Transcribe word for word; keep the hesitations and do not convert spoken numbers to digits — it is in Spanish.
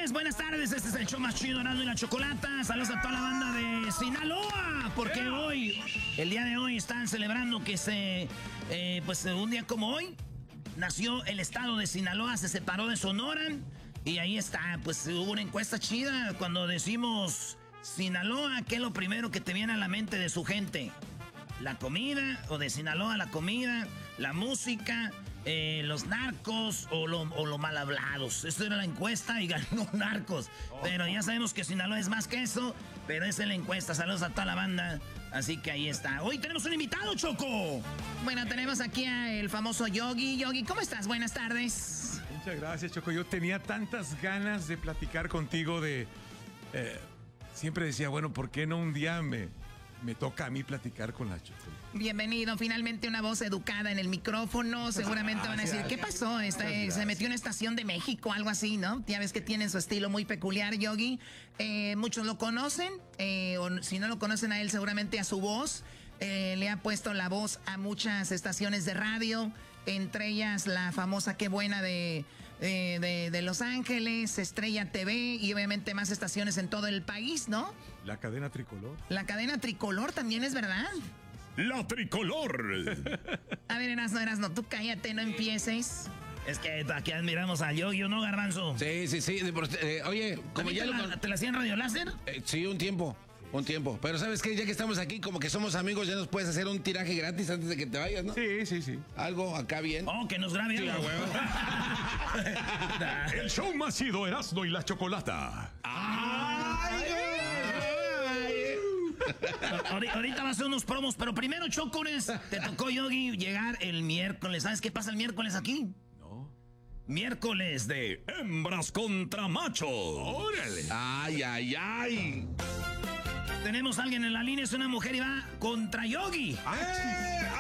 tardes, buenas tardes. Este es el show más chido, Erasmo y la Chocolata. Saludos a toda la banda de Sinaloa, porque hoy, el día de hoy, están celebrando que se, eh, pues un día como hoy, nació el estado de Sinaloa, se separó de Sonora. Y ahí está, pues hubo una encuesta chida. Cuando decimos Sinaloa, ¿qué es lo primero que te viene a la mente de su gente? La comida, o de Sinaloa la comida, la música, eh, los narcos o lo, o lo mal hablados. Esto era la encuesta y ganó narcos. Oh. Pero ya sabemos que Sinaloa es más que eso, pero esa es la encuesta. Saludos a toda la banda. Así que ahí está. Hoy tenemos un invitado, Choco. Bueno, tenemos aquí al famoso Yogi. Yogi, ¿cómo estás? Buenas tardes. Muchas gracias, Choco. Yo tenía tantas ganas de platicar contigo de... Eh, siempre decía, bueno, ¿por qué no un día me... Me toca a mí platicar con la Choco? Bienvenido, finalmente una voz educada en el micrófono. Seguramente van a decir, ¿qué pasó? Esta, eh, se metió en una estación de México, algo así, ¿no? Ya ves que tiene su estilo muy peculiar, Yogi. Eh, muchos lo conocen, eh, o si no lo conocen a él, seguramente a su voz. Eh, le ha puesto la voz a muchas estaciones de radio, entre ellas la famosa Qué Buena de, de, de, de Los Ángeles, Estrella T V y obviamente más estaciones en todo el país, ¿no? La cadena Tricolor. La cadena Tricolor también es verdad. La Tricolor. A ver, Erasno, Erasno, tú cállate, no empieces. Es que aquí admiramos a Yogi, ¿no, Garbanzo? Sí, sí, sí. Eh, oye, como ya te, lo... la, ¿Te la hacían radio láser? Eh, sí, un tiempo. Un tiempo. Pero ¿sabes qué? Ya que estamos aquí, como que somos amigos, ya nos puedes hacer un tiraje gratis antes de que te vayas, ¿no? Sí, sí, sí. Algo acá bien. Oh, que nos grabe sí, algo. El show más chido, Erasmo y la Chocolata. ¡Ay, güey! Ahorita va a hacer unos promos, pero primero, Chocones, te tocó, Yogi, llegar el miércoles. ¿Sabes qué pasa el miércoles aquí? No. Miércoles de hembras contra machos. ¡Órale! ¡Ay, ay, ay! Tenemos a alguien en la línea, es una mujer y va contra Yogi. ¡Ay!